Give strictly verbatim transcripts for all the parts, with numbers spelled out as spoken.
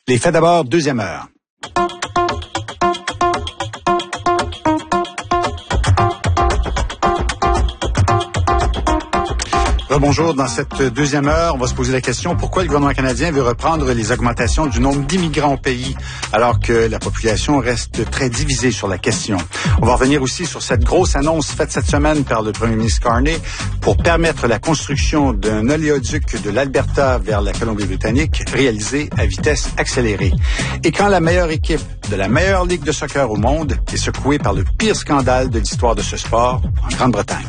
Les faits d'abord, deuxième heure. Bonjour. Dans cette deuxième heure, on va se poser la question pourquoi le gouvernement canadien veut reprendre les augmentations du nombre d'immigrants au pays alors que la population reste très divisée sur la question. On va revenir aussi sur cette grosse annonce faite cette semaine par le premier ministre Carney pour permettre la construction d'un oléoduc de l'Alberta vers la Colombie-Britannique réalisé à vitesse accélérée. Et quand la meilleure équipe de la meilleure ligue de soccer au monde est secouée par le pire scandale de l'histoire de ce sport en Grande-Bretagne.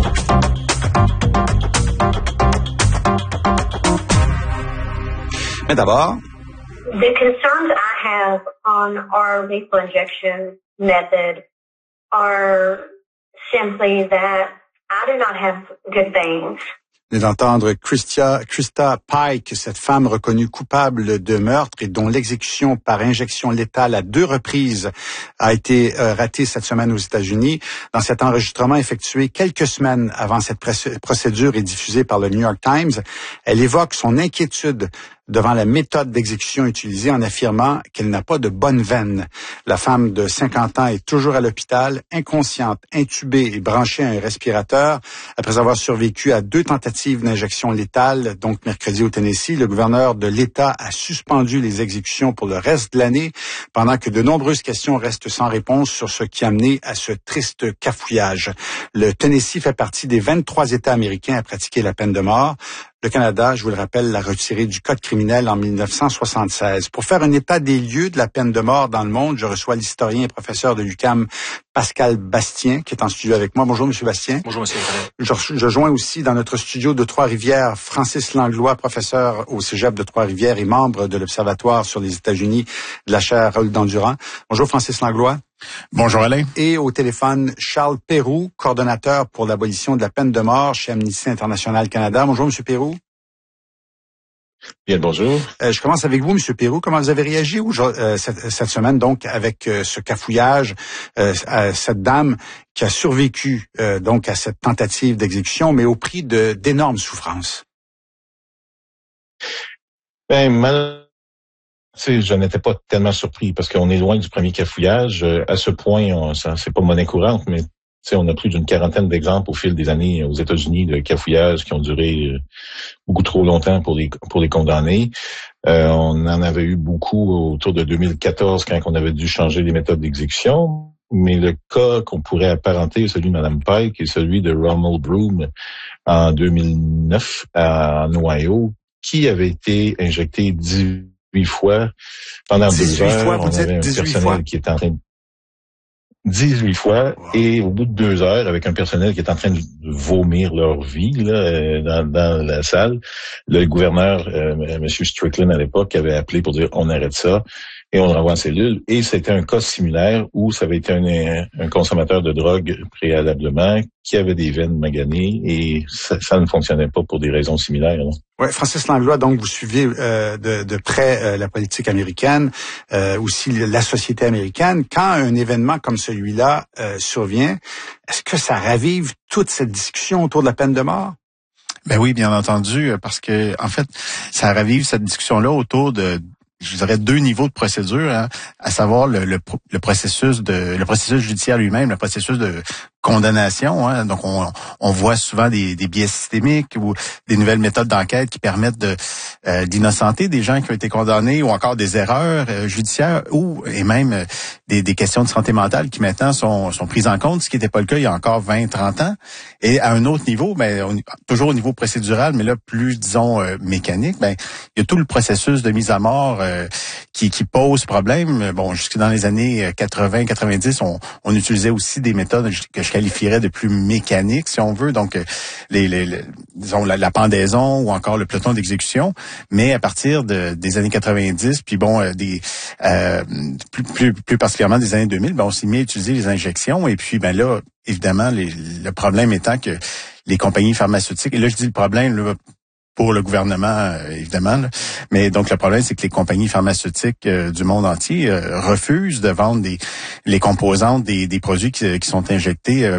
Mais d'abord, the concerns I have on our lethal injection method are simply that I do not have good veins. Nous venons d'entendre Christia, Krista Pike, cette femme reconnue coupable de meurtre et dont l'exécution par injection létale à deux reprises a été euh, ratée cette semaine aux États-Unis. Dans cet enregistrement effectué quelques semaines avant cette procédure et diffusé par le New York Times, elle évoque son inquiétude devant la méthode d'exécution utilisée en affirmant qu'elle n'a pas de bonne veine. La femme de cinquante ans est toujours à l'hôpital, inconsciente, intubée et branchée à un respirateur. Après avoir survécu à deux tentatives d'injection létale, donc mercredi au Tennessee, le gouverneur de l'État a suspendu les exécutions pour le reste de l'année, pendant que de nombreuses questions restent sans réponse sur ce qui a mené à ce triste cafouillage. Le Tennessee fait partie des vingt-trois États américains à pratiquer la peine de mort. Le Canada, je vous le rappelle, l'a retiré du Code criminel en mille neuf cent soixante-seize. Pour faire un état des lieux de la peine de mort dans le monde, je reçois l'historien et professeur de l'U Q A M, Pascal Bastien, qui est en studio avec moi. Bonjour, Monsieur Bastien. Bonjour, Monsieur. Je, je joins aussi dans notre studio de Trois-Rivières Francis Langlois, professeur au Cégep de Trois-Rivières et membre de l'Observatoire sur les États-Unis de la chaire Raoul Dandurand. Bonjour, Francis Langlois. Bonjour Alain. Et au téléphone, Charles Pérou, coordonnateur pour l'abolition de la peine de mort chez Amnesty International Canada. Bonjour, Monsieur Pérou. Bien, bonjour. Euh, je commence avec vous, Monsieur Pérou. Comment vous avez réagi euh, cette, cette semaine, donc, avec euh, ce cafouillage, euh, à cette dame qui a survécu euh, donc à cette tentative d'exécution, mais au prix de d'énormes souffrances? Ben, mal... Tu sais, je n'étais pas tellement surpris parce qu'on est loin du premier cafouillage. À ce point, on, ça, c'est pas monnaie courante, mais tu sais, on a plus d'une quarantaine d'exemples au fil des années aux États-Unis de cafouillages qui ont duré beaucoup trop longtemps pour les pour les condamnés. Euh, on en avait eu beaucoup autour de deux mille quatorze quand on avait dû changer les méthodes d'exécution. Mais le cas qu'on pourrait apparenter, celui de Mme Pike, est celui de Ronald Broom en deux mille neuf en Ohio, qui avait été injecté dix-huit fois pendant deux heures. Fois, vous on avait un personnel fois. qui était en train de dix-huit fois wow. Et au bout de deux heures, avec un personnel qui est en train de vomir leur vie là, dans, dans la salle, le gouverneur, euh, M. Strickland à l'époque, avait appelé pour dire on arrête ça et on le renvoie en cellule. Et c'était un cas similaire où ça avait été un, un consommateur de drogue préalablement qui avait des veines maganées et ça, ça ne fonctionnait pas pour des raisons similaires. Oui, Francis Langlois, donc vous suivez euh, de, de près euh, la politique américaine, euh, aussi la société américaine. Quand un événement comme celui-là euh, survient, est-ce que ça ravive toute cette discussion autour de la peine de mort? Ben oui, bien entendu, parce que en fait, ça ravive cette discussion-là autour de je dirais deux niveaux de procédure, hein, à savoir le, le, le processus de le processus judiciaire lui-même, le processus de condamnation. Hein. Donc, on, on voit souvent des, des biais systémiques ou des nouvelles méthodes d'enquête qui permettent de euh, d'innocenter des gens qui ont été condamnés ou encore des erreurs euh, judiciaires ou et même euh, des, des questions de santé mentale qui maintenant sont, sont prises en compte, ce qui n'était pas le cas il y a encore vingt, trente ans. Et à un autre niveau, ben, on, toujours au niveau procédural, mais là plus, disons, euh, mécanique, ben, il y a tout le processus de mise à mort euh, qui, qui pose problème. Bon, jusque dans les années quatre-vingts quatre-vingt-dix, on, on utilisait aussi des méthodes que je qualifierais de plus mécaniques, si on veut, donc les, les, les disons la, la pendaison ou encore le peloton d'exécution. Mais à partir de, des années quatre-vingt-dix, puis bon, euh, des euh, plus, plus plus particulièrement des années deux mille, ben on s'est mis à utiliser les injections. Et puis ben là, évidemment, les, le problème étant que les compagnies pharmaceutiques, et là je dis le problème là, pour le gouvernement, évidemment. Là. Mais donc, le problème, c'est que les compagnies pharmaceutiques euh, du monde entier euh, refusent de vendre des, les composantes des, des produits qui, qui sont injectés euh,